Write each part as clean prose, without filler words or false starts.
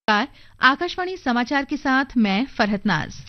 आकाशवाणी समाचार के साथ मैं फरहत नाज।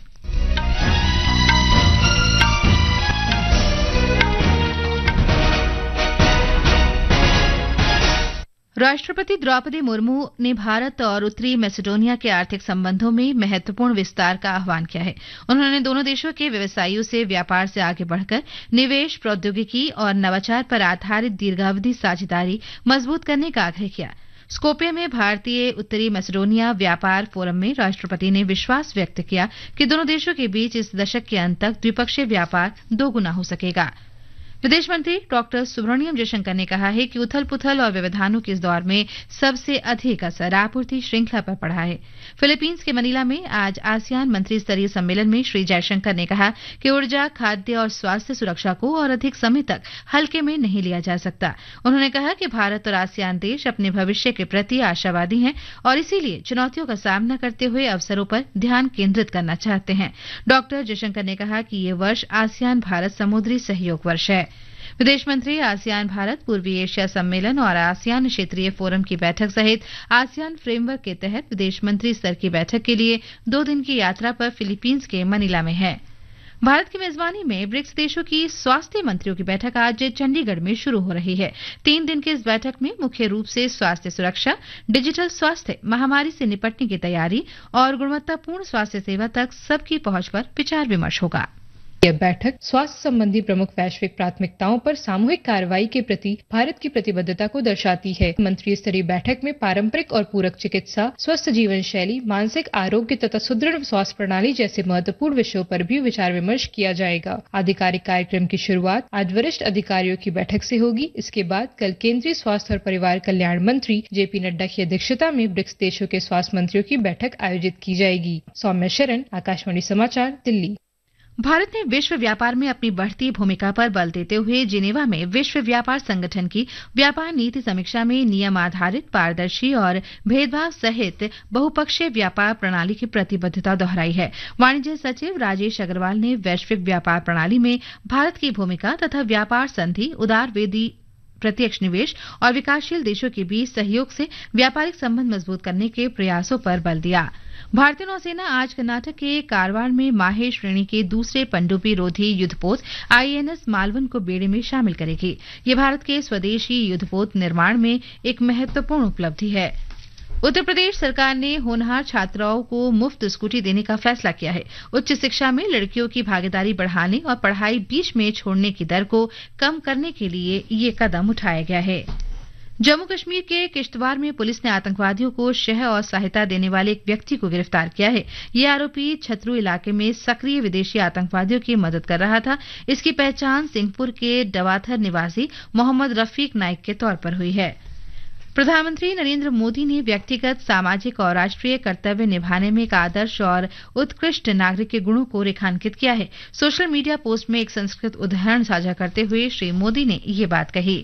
राष्ट्रपति द्रौपदी मुर्मू ने भारत और उत्तरी मैसेडोनिया के आर्थिक संबंधों में महत्वपूर्ण विस्तार का आह्वान किया है। उन्होंने दोनों देशों के व्यवसायियों से व्यापार से आगे बढ़कर निवेश, प्रौद्योगिकी और नवाचार पर आधारित दीर्घावधि साझेदारी मजबूत करने का आग्रह किया। स्कोपिया में भारतीय उत्तरी मैसेडोनिया व्यापार फोरम में राष्ट्रपति ने विश्वास व्यक्त किया कि दोनों देशों के बीच इस दशक के अंत तक द्विपक्षीय व्यापार दोगुना हो सकेगा। विदेश मंत्री डॉक्टर सुब्रमण्यम जयशंकर ने कहा है कि उथल पुथल और व्यवधानों के इस दौर में सबसे अधिक असर आपूर्ति श्रृंखला पर पड़ा है। फिलीपींस के मनीला में आज आसियान मंत्री स्तरीय सम्मेलन में श्री जयशंकर ने कहा कि ऊर्जा, खाद्य और स्वास्थ्य सुरक्षा को और अधिक समय तक हल्के में नहीं लिया जा सकता। उन्होंने कहा कि भारत और आसियान देश अपने भविष्य के प्रति आशावादी हैं और इसीलिए चुनौतियों का सामना करते हुए अवसरों पर ध्यान केंद्रित करना चाहते हैं। डॉक्टर जयशंकर ने कहा कि ये वर्ष आसियान भारत समुद्री सहयोग वर्ष है। विदेश मंत्री आसियान भारत पूर्वी एशिया सम्मेलन और आसियान क्षेत्रीय फोरम की बैठक सहित आसियान फ्रेमवर्क के तहत विदेश मंत्री स्तर की बैठक के लिए 2 दिन की यात्रा पर फिलीपींस के मनीला में है। भारत की मेजबानी में ब्रिक्स देशों की स्वास्थ्य मंत्रियों की बैठक आज चंडीगढ़ में शुरू हो रही है। 3 दिन की इस बैठक में मुख्य रूप से स्वास्थ्य सुरक्षा, डिजिटल स्वास्थ्य, महामारी से निपटने की तैयारी और गुणवत्तापूर्ण स्वास्थ्य सेवा तक सबकी पहुंच पर विचार विमर्श होगा। यह बैठक स्वास्थ्य संबंधी प्रमुख वैश्विक प्राथमिकताओं पर सामूहिक कार्रवाई के प्रति भारत की प्रतिबद्धता को दर्शाती है। मंत्री स्तरीय बैठक में पारंपरिक और पूरक चिकित्सा, स्वस्थ जीवन शैली, मानसिक आरोग्य तथा सुदृढ़ स्वास्थ्य प्रणाली जैसे महत्वपूर्ण विषयों पर भी विचार विमर्श किया जाएगा। आधिकारिक कार्यक्रम की शुरुआत आज वरिष्ठ अधिकारियों की बैठक से होगी। इसके बाद कल केंद्रीय स्वास्थ्य और परिवार कल्याण मंत्री जेपी नड्डा की अध्यक्षता में ब्रिक्स देशों के स्वास्थ्य मंत्रियों की बैठक आयोजित की जाएगी। सौम्या शरण, आकाशवाणी समाचार, दिल्ली। भारत ने विश्व व्यापार में अपनी बढ़ती भूमिका पर बल देते हुए जिनेवा में विश्व व्यापार संगठन की व्यापार नीति समीक्षा में नियम आधारित, पारदर्शी और भेदभाव सहित बहुपक्षीय व्यापार प्रणाली की प्रतिबद्धता दोहराई है। वाणिज्य सचिव राजेश अग्रवाल ने वैश्विक व्यापार प्रणाली में भारत की भूमिका तथा व्यापार संधि, उदारवादी प्रत्यक्ष निवेश और विकासशील देशों के बीच सहयोग से व्यापारिक संबंध मजबूत करने के प्रयासों पर बल दिया। भारतीय नौसेना आज कर्नाटक के कारवार में माहे श्रेणी के दूसरे पनडुब्बी रोधी युद्धपोत आईएनएस मालवन को बेड़े में शामिल करेगी। ये भारत के स्वदेशी युद्धपोत निर्माण में एक महत्वपूर्ण उपलब्धि है। उत्तर प्रदेश सरकार ने होनहार छात्राओं को मुफ्त स्कूटी देने का फैसला किया है। उच्च शिक्षा में लड़कियों की भागीदारी बढ़ाने और पढ़ाई बीच में छोड़ने की दर को कम करने के लिए ये कदम उठाया गया है। जम्मू कश्मीर के किश्तवाड़ में पुलिस ने आतंकवादियों को शह और सहायता देने वाले एक व्यक्ति को गिरफ्तार किया है। ये आरोपी छतरू इलाके में सक्रिय विदेशी आतंकवादियों की मदद कर रहा था। इसकी पहचान सिंहपुर के डवाथर निवासी मोहम्मद रफीक नाइक के तौर पर हुई है। प्रधानमंत्री नरेंद्र मोदी ने व्यक्तिगत, सामाजिक और राष्ट्रीय कर्तव्य निभाने में एक आदर्श और उत्कृष्ट नागरिक के गुणों को रेखांकित किया है। सोशल मीडिया पोस्ट में एक संस्कृत उदाहरण साझा करते हुए श्री मोदी ने ये बात कही।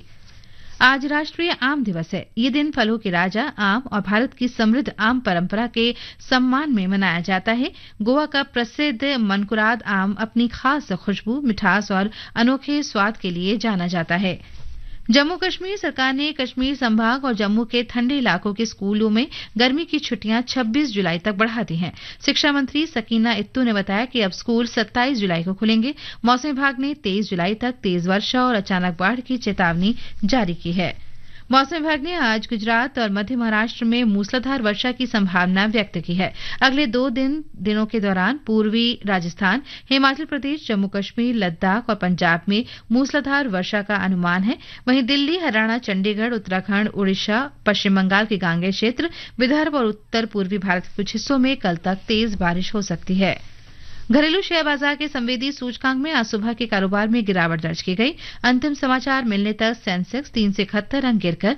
आज राष्ट्रीय आम दिवस है। ये दिन फलों के राजा आम और भारत की समृद्ध आम परंपरा के सम्मान में मनाया जाता है। गोवा का प्रसिद्ध मनकुराद आम अपनी खास खुशबू, मिठास और अनोखे स्वाद के लिए जाना जाता है। जम्मू कश्मीर सरकार ने कश्मीर संभाग और जम्मू के ठंडे इलाकों के स्कूलों में गर्मी की छुट्टियां 26 जुलाई तक बढ़ा दी हैं। शिक्षा मंत्री सकीना इत्तू ने बताया कि अब स्कूल 27 जुलाई को खुलेंगे। मौसम विभाग ने 23 जुलाई तक तेज वर्षा और अचानक बाढ़ की चेतावनी जारी की है। मौसम विभाग ने आज गुजरात और मध्य महाराष्ट्र में मूसलाधार वर्षा की संभावना व्यक्त की है। अगले 2 दिनों के दौरान पूर्वी राजस्थान, हिमाचल प्रदेश, जम्मू कश्मीर, लद्दाख और पंजाब में मूसलाधार वर्षा का अनुमान है। वहीं दिल्ली, हरियाणा, चंडीगढ़, उत्तराखंड, उड़ीसा, पश्चिम बंगाल के गांगेय क्षेत्र, विदर्भ और उत्तर पूर्वी भारत के कुछ हिस्सों में कल तक तेज बारिश हो सकती है। घरेलू शेयर बाजार के संवेदी सूचकांक में आज सुबह के कारोबार में गिरावट दर्ज की गई। अंतिम समाचार मिलने तक सेंसेक्स 371 अंक गिरकर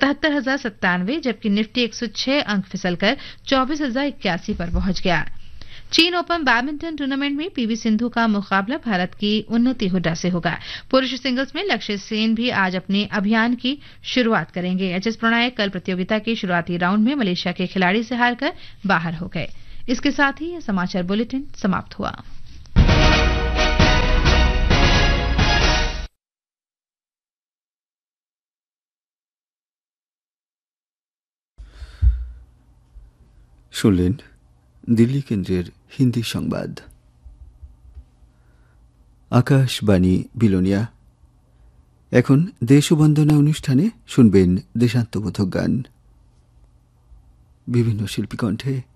77,097, जबकि निफ्टी 106 अंक फिसलकर 24,081 पर पहुंच गया। चीन ओपन बैडमिंटन टूर्नामेंट में पीवी सिंधु का मुकाबला भारत की उन्नति हुड्डा से होगा। पुरुष सिंगल्स में लक्ष्य सेन भी आज अपने अभियान की शुरुआत करेंगे। एचएस प्रणय कल प्रतियोगिता के शुरुआती राउंड में मलेशिया के खिलाड़ी से हारकर बाहर हो गए। इसके साथ ही यह समाचार बुलेटिन समाप्त हुआ। শুনলেন দিল্লি কেন্দ্রের হিন্দি সংবাদ। আকাশবাণী বিলোনিয়া। এখন দেশবন্দনা অনুষ্ঠানে শুনবেন দেশাত্মবোধক গান। বিভিন্ন শিল্পী কণ্ঠে